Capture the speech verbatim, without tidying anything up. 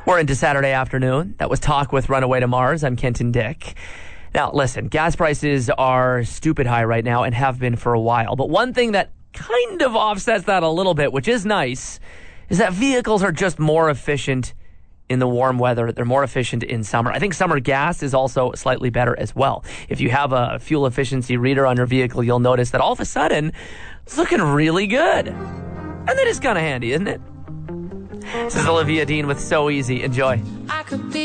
We're into Saturday afternoon. That was Talk with Runaway to Mars. I'm Kenton Dick. Now, listen, gas prices are stupid high right now and have been for a while. But one thing that kind of offsets that a little bit, which is nice, is that vehicles are just more efficient in the warm weather. They're more efficient in summer. I think summer gas is also slightly better as well. If you have a fuel efficiency reader on your vehicle, you'll notice that all of a sudden it's looking really good. And that is kind of handy, isn't it? This is Olivia Dean with So Easy. Enjoy. I could be